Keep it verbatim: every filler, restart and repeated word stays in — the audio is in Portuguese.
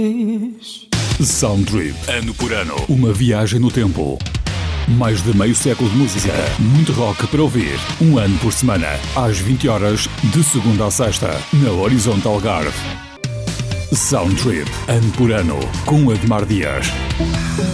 Soundtrip, ano por ano, uma viagem no tempo. Mais de meio século de música, muito rock para ouvir. Um ano por semana, às vinte horas, de segunda a sexta, na Horizonte Algarve. Soundtrip, ano por ano, com Admar Dias.